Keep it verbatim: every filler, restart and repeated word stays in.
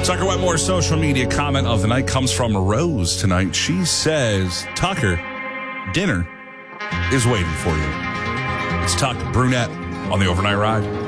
Tucker Wetmore's social media comment of the night comes from Rose tonight. She says, Tucker, dinner is waiting for you. It's Tucker Brunette on the Overnight Ride.